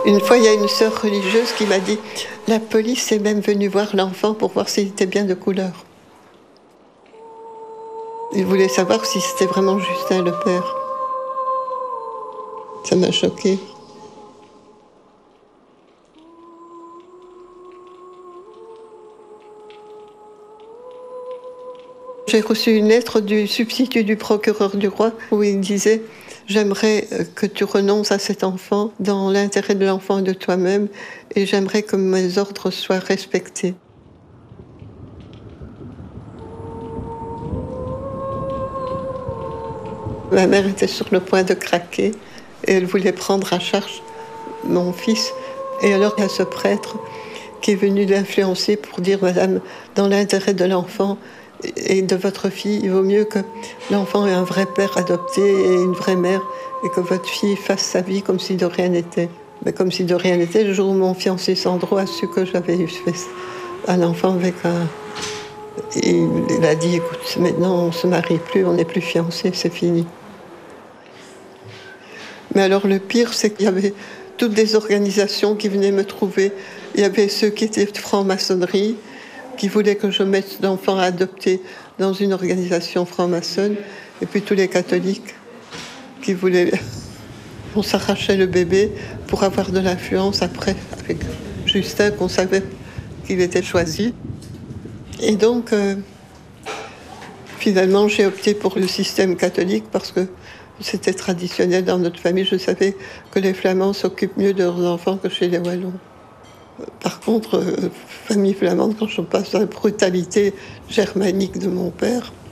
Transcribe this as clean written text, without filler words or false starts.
Une fois, il y a une sœur religieuse qui m'a dit « La police est même venue voir l'enfant pour voir s'il était bien de couleur. » Ils voulaient savoir si c'était vraiment Justin le père. Ça m'a choquée. J'ai reçu une lettre du substitut du procureur du roi où il disait « J'aimerais que tu renonces à cet enfant dans l'intérêt de l'enfant et de toi-même et j'aimerais que mes ordres soient respectés. » Ma mère était sur le point de craquer et elle voulait prendre à charge mon fils. Et alors il y a ce prêtre qui est venu l'influencer pour dire « Madame, dans l'intérêt de l'enfant et de votre fille, il vaut mieux que l'enfant ait un vrai père adopté et une vraie mère et que votre fille fasse sa vie comme si de rien n'était. » Mais comme si de rien n'était, le jour où mon fiancé Sandro a su que j'avais fait un enfant avec un... Il a dit « Écoute, maintenant on ne se marie plus, on n'est plus fiancés, c'est fini. » Mais alors le pire, c'est qu'il y avait toutes des organisations qui venaient me trouver. Il y avait ceux qui étaient franc-maçonnerie, qui voulaient que je mette l'enfant à adopter dans une organisation franc-maçonne, et puis tous les catholiques qui voulaient... On s'arrachait le bébé pour avoir de l'influence après, avec Justin, qu'on savait qu'il était choisi. Et donc, finalement, j'ai opté pour le système catholique parce que c'était traditionnel dans notre famille. Je savais que les Flamands s'occupent mieux de leurs enfants que chez les Wallons. Par contre, famille flamande, quand je passe à la brutalité germanique de mon père,